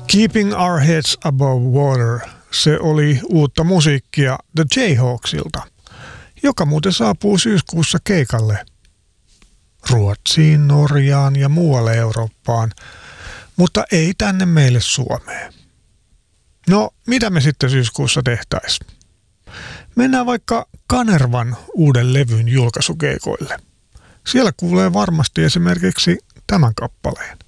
Keeping Our Heads Above Water, se oli uutta musiikkia The Jayhawksilta, joka muuten saapuu syyskuussa keikalle Ruotsiin, Norjaan ja muualle Eurooppaan, mutta ei tänne meille Suomeen. No, mitä me sitten syyskuussa tehtäisiin? Mennään vaikka Kanervan uuden levyn julkaisukeikoille. Siellä kuulee varmasti esimerkiksi tämän kappaleen.